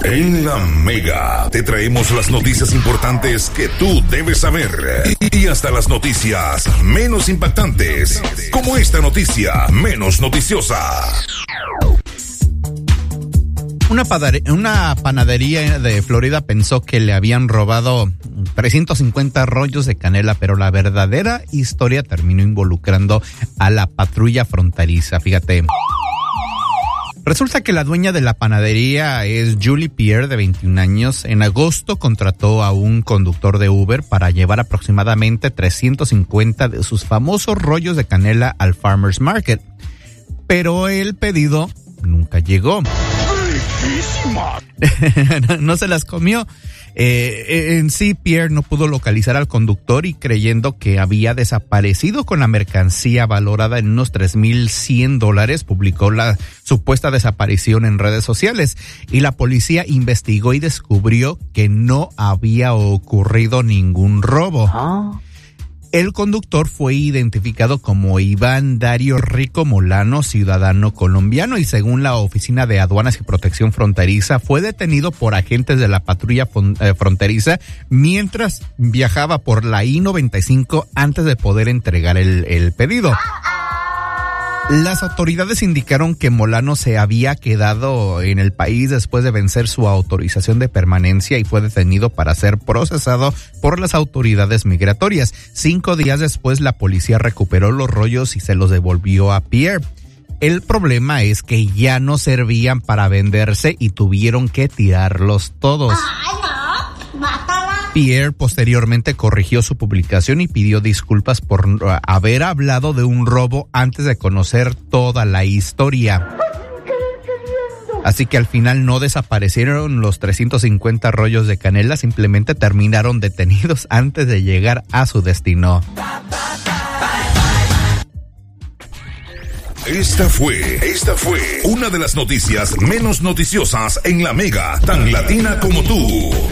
En la Mega te traemos las noticias importantes que tú debes saber y hasta las noticias menos impactantes, como esta noticia menos noticiosa. Una panadería de Florida pensó que le habían robado 350 rollos de canela, pero la verdadera historia terminó involucrando a la patrulla fronteriza. Fíjate. Resulta que la dueña de la panadería es Julie Pierre, de 21 años. En agosto contrató a un conductor de Uber para llevar aproximadamente 350 de sus famosos rollos de canela al Farmers Market. Pero el pedido nunca llegó. No se las comió. En sí, Pierre no pudo localizar al conductor y, creyendo que había desaparecido con la mercancía valorada en unos $3,100, publicó la supuesta desaparición en redes sociales, y la policía investigó y descubrió que no había ocurrido ningún robo. El conductor fue identificado como Iván Dario Rico Molano, ciudadano colombiano, y según la Oficina de Aduanas y Protección Fronteriza, fue detenido por agentes de la patrulla fronteriza mientras viajaba por la I-95 antes de poder entregar el pedido. Las autoridades indicaron que Molano se había quedado en el país después de vencer su autorización de permanencia y fue detenido para ser procesado por las autoridades migratorias. 5 días después, la policía recuperó los rollos y se los devolvió a Pierre. El problema es que ya no servían para venderse y tuvieron que tirarlos todos. ¡Ay, no! ¡Mátala! Pierre posteriormente corrigió su publicación y pidió disculpas por haber hablado de un robo antes de conocer toda la historia. Así que al final no desaparecieron los 350 rollos de canela, simplemente terminaron detenidos antes de llegar a su destino. Esta fue una de las noticias menos noticiosas en la Mega, tan latina como tú.